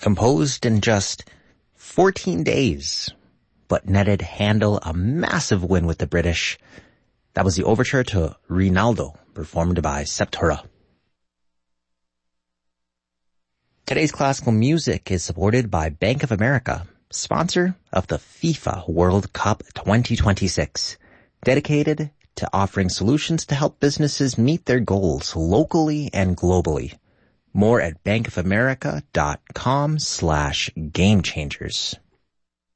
composed in just 14 days, but netted Handel a massive win with the British. That was the overture to Rinaldo, performed by Septura. Today's classical music is supported by Bank of America, sponsor of the FIFA World Cup 2026, dedicated to offering solutions to help businesses meet their goals locally and globally. More at bankofamerica.com/gamechangers.